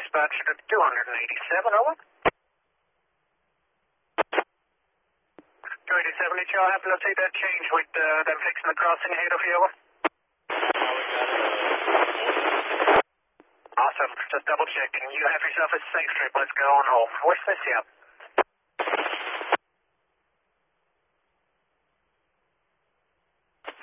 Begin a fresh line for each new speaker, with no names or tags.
dispatch to 287, over. 287, did y'all happen to see that change with them fixing the crossing ahead of you, over? Awesome, just double checking. You have yourself a safe trip. Let's go on home. Where's this, yeah?